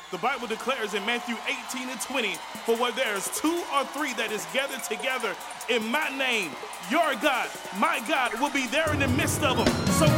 The Bible declares in Matthew 18:20, for where there's 2 or 3 that is gathered together in my name, your God, my God, will be there in the midst of them. So